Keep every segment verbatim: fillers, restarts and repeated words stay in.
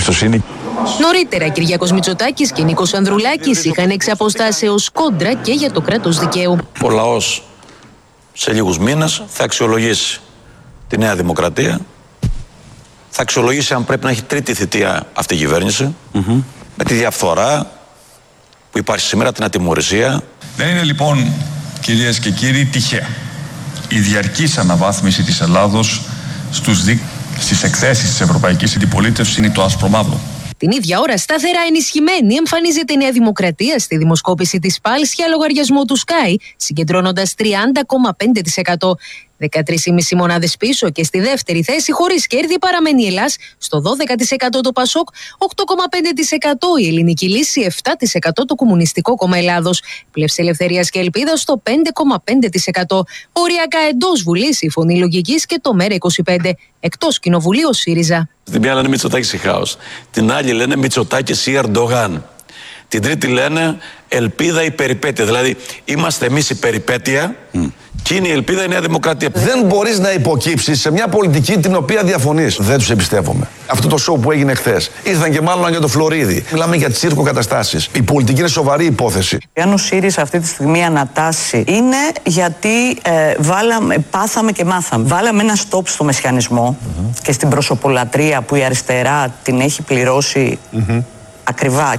εμπιστοσύνη. Νωρίτερα, Κυριάκος Μητσοτάκης και Νίκος Ανδρουλάκης είχαν εξ αποστάσεως κόντρα και για το κράτος δικαίου. Ο λαός σε λίγους μήνες θα αξιολογήσει τη Νέα Δημοκρατία, θα αξιολογήσει αν πρέπει να έχει τρίτη θητεία αυτή η κυβέρνηση, mm-hmm. με τη διαφθορά που υπάρχει σήμερα, την ατιμωρησία. Δεν είναι λοιπόν, κυρίες και κύριοι, τυχαία η διαρκής αναβάθμιση της Ελλάδος στους δι... στις εκθέσεις της Ευρωπαϊκής Αντιπολίτευσης είναι το άσπρο μαύρο. Την ίδια ώρα, σταθερά ενισχυμένη, εμφανίζεται η Νέα Δημοκρατία στη δημοσκόπηση της Πάλς για λογαριασμό του Sky, συγκεντρώνοντας τριάντα κόμμα πέντε τοις εκατό. δεκατρείς κόμμα πέντε μονάδες πίσω και στη δεύτερη θέση, χωρίς κέρδη, παραμένει η Ελλάς, στο δώδεκα τοις εκατό το Πασόκ, οκτώ κόμμα πέντε τοις εκατό η Ελληνική Λύση, επτά τοις εκατό το Κομμουνιστικό Κόμμα Ελλάδος. Πλεύση Ελευθερίας και Ελπίδας στο πέντε κόμμα πέντε τοις εκατό. Οριακά εντός Βουλής η Φωνή Λογικής και το ΜΕΡΑ είκοσι πέντε. Εκτός Κοινοβουλίου ΣΥΡΙΖΑ. Την μία λένε Μητσοτάκης ή χάος. Την άλλη λένε Μητσοτάκης ή Ερντογάν. Την τρίτη λένε ελπίδα ή περιπέτεια. Δηλαδή είμαστε εμείς η περιπέτεια mm. και είναι η ελπίδα η Νέα Δημοκρατία. Δεν μπορείς να υποκύψεις σε μια πολιτική την οποία διαφωνείς. Δεν τους εμπιστεύομαι. Αυτό το σοου που έγινε χθες. Ήρθαν και μάλλον για το Φλωρίδι. Μιλάμε για τσίρκο καταστάσεις. Η πολιτική είναι σοβαρή υπόθεση. Αν ο ΣΥΡΙΖΑ αυτή τη στιγμή ανατάσσει, είναι γιατί ε, βάλαμε, πάθαμε και μάθαμε. Βάλαμε ένα στόπ στο μεσιανισμό mm-hmm. και στην προσωπολατρία που η αριστερά την έχει πληρώσει mm-hmm. ακριβά.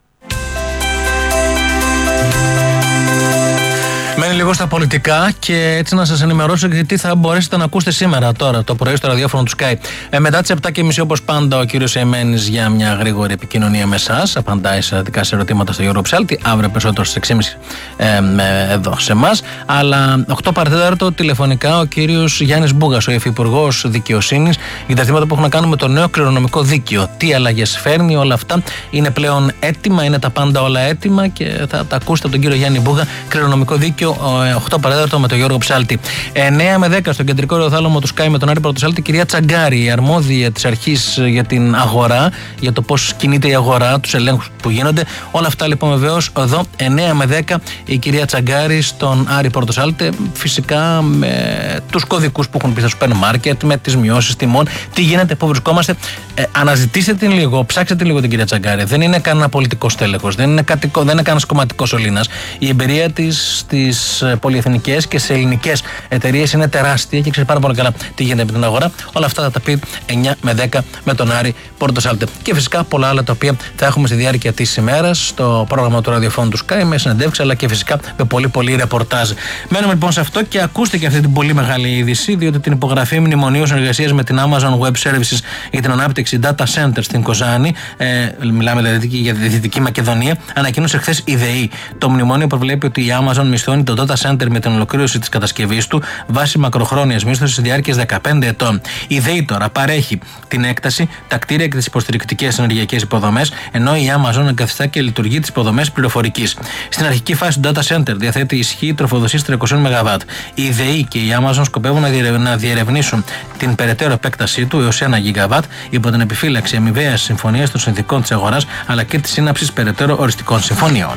Μένει λίγο στα πολιτικά και έτσι να σας ενημερώσω και τι θα μπορέσετε να ακούσετε σήμερα τώρα το πρωί στο ραδιόφωνο του Sky. Ε, μετά τις επτά και μισή όπως πάντα ο κύριος Εμένης για μια γρήγορη επικοινωνία με εσάς. Απαντάει σε δικά σε ερωτήματα στο Γιώργο Ψάλτη. Αύριο περισσότερο στις έξι και μισή ε, ε, εδώ σε εμάς. Αλλά οκτώ παρά τέταρτο τηλεφωνικά ο κύριος Γιάννης Μπούγας, ο Υφυπουργός Δικαιοσύνης, για τα ζητήματα που έχουν να κάνουν με το νέο κληρονομικό δίκαιο. Τι αλλαγές φέρνει, όλα αυτά είναι πλέον έτοιμα, είναι τα πάντα όλα έτοιμα και θα τα ακούσετε από τον κύριο Γιάννη Μπούγα. Κληρονομικό δίκαιο οκτώ παρά τέταρτο με τον Γιώργο Ψάλτη. εννιά με δέκα στο κεντρικό ροθάλαμο του Sky με τον Άρη Πρωτοσάλτη, κυρία Τσαγκάρη, η αρμόδια της αρχής για την αγορά, για το πώς κινείται η αγορά, τους ελέγχους που γίνονται. Όλα αυτά λοιπόν βεβαίως εδώ εννιά με δέκα η κυρία Τσαγκάρη στον Άρη Πρωτοσάλτη, φυσικά με τους κωδικούς που έχουν πει στα σούπερ μάρκετ, με τις μειώσεις τιμών, τι γίνεται, πού βρισκόμαστε. Ε, αναζητήστε την λίγο, ψάξτε λίγο την κυρία Τσαγκάρη. Δεν είναι κανένα πολιτικό στέλεχος, δεν είναι, κατοικό, δεν είναι κανένα κομματικό σωλήνας. Η εμπειρία της στις πολυεθνικές και σε ελληνικές εταιρείες είναι τεράστια και ξέρει πάρα πολύ καλά τι γίνεται με την αγορά. Όλα αυτά θα τα πει εννιά με δέκα με τον Άρη Πορτοσάλτε. Και φυσικά πολλά άλλα τα οποία θα έχουμε στη διάρκεια της ημέρας στο πρόγραμμα του ραδιοφώνου του Sky με συνεντεύξεις αλλά και φυσικά με πολύ πολύ ρεπορτάζ. Μένουμε λοιπόν σε αυτό και ακούστε και αυτή την πολύ μεγάλη είδηση, διότι την υπογραφή μνημονίου συνεργασίας με την Amazon Web Services για την ανάπτυξη data center στην Κοζάνη, ε, μιλάμε δηλαδή για τη Δυτική Μακεδονία, ανακοίνωσε χθες η ΔΕΗ. Το μνημόνιο προβλέπει ότι η Amazon μισθώνει το data center με την ολοκλήρωση της κατασκευής του βάσει μακροχρόνιας μίσθωσης διάρκειας δεκαπέντε ετών. Η ΔΕΗ τώρα παρέχει την έκταση, τα κτίρια και τις υποστηρικτικές ενεργειακές υποδομές, ενώ η Amazon εγκαθιστά και λειτουργεί τις υποδομές πληροφορικής. Στην αρχική φάση του data center διαθέτει ισχύ τροφοδοσίας τριακόσια μεγαβάτ. Η ΔΕΗ και η Amazon σκοπεύουν να διερευνήσουν την περαιτέρω επέκτασή του έως ένα γιγαβάτ υπό την επιφύλαξη αμοιβαίας συμφωνίας των συνθηκών της αγοράς αλλά και της σύναψης περαιτέρω οριστικών συμφωνιών.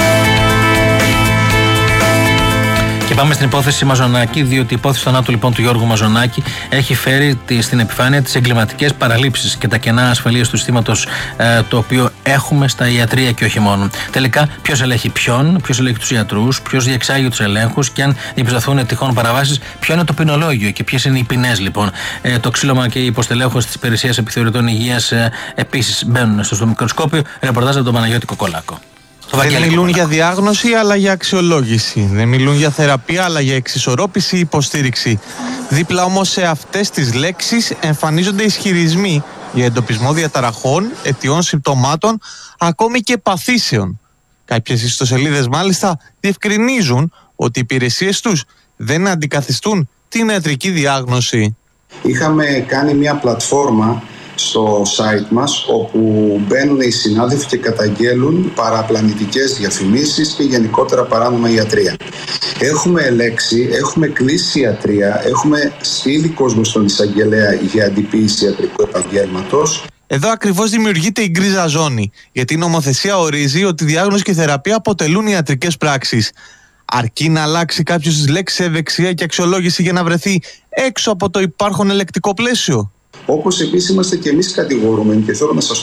Και πάμε στην υπόθεση Μαζονάκη, διότι η υπόθεση θανάτου λοιπόν του Γιώργου Μαζονάκη έχει φέρει στην επιφάνεια τις εγκληματικές παραλήψεις και τα κενά ασφαλείας του συστήματος ε, το οποίο έχουμε στα ιατρεία και όχι μόνο. Τελικά, ποιος ελέγχει ποιον, ποιος ελέγχει τους ιατρούς, ποιος διεξάγει τους ελέγχους και αν διαπιστωθούν τυχόν παραβάσεις, ποιο είναι το ποινολόγιο και ποιες είναι οι ποινές λοιπόν. Ε, το ξύλωμα και η υποστελέχωση της υπηρεσίας επιθεωρητών υγείας ε, επίσης μπαίνουν στο μικροσκόπιο. Ρεπορτάζ από τον Παναγιώτη Κοκολάκο. Δεν μιλούν για διάγνωση αλλά για αξιολόγηση. Δεν μιλούν για θεραπεία αλλά για εξισορρόπηση ή υποστήριξη. Δίπλα όμως σε αυτές τις λέξεις εμφανίζονται ισχυρισμοί για εντοπισμό διαταραχών, αιτιών συμπτωμάτων, ακόμη και παθήσεων. Κάποιες ιστοσελίδες μάλιστα διευκρινίζουν ότι οι υπηρεσίες τους δεν αντικαθιστούν την ιατρική διάγνωση. Είχαμε κάνει μια πλατφόρμα στο site μας όπου μπαίνουν οι συνάδελφοι και καταγγέλουν παραπλανητικές διαφημίσεις και γενικότερα παράνομα ιατρία. Έχουμε ελέξει, έχουμε κλείσει ιατρία, έχουμε στείλει κόσμο στον εισαγγελέα για αντιποίηση ιατρικού επαγγέλματος. Εδώ ακριβώς δημιουργείται η γκρίζα ζώνη, γιατί η νομοθεσία ορίζει ότι η διάγνωση και η θεραπεία αποτελούν ιατρικές πράξεις. Αρκεί να αλλάξει κάποιος τις λέξεις ευεξία και αξιολόγηση για να βρεθεί έξω από το υπάρχον ελεκτικό πλαίσιο. Όπως επίσης είμαστε και εμείς κατηγορούμενοι και θέλω να σας